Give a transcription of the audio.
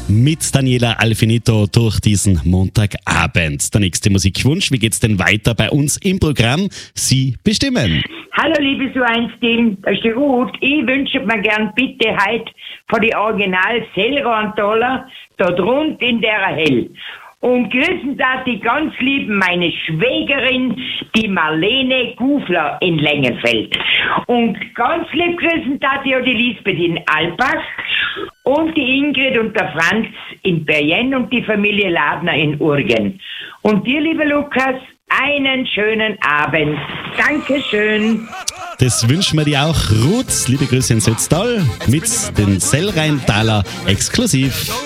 mit Daniela Alfinito durch diesen Montagabend. Der nächste Musikwunsch, wie geht's denn weiter bei uns im Programm? Sie bestimmen. Hallo liebe So-1-Team, das ist die Ruth. Ich wünsche mir gern bitte heute von die Original Sellrantaler da drunten in der Hell. Und grüßen darf ich ganz lieb meine Schwägerin, die Marlene Gufler in Längenfeld. Und ganz lieb grüßen darf ich auch die Lisbeth in Alpbach und die Ingrid und der Franz in Bergen und die Familie Ladner in Urgen. Und dir, lieber Lukas, einen schönen Abend. Dankeschön. Das wünschen wir dir auch, Ruth. Liebe Grüße in Sötztal mit den Sellrheintaler exklusiv.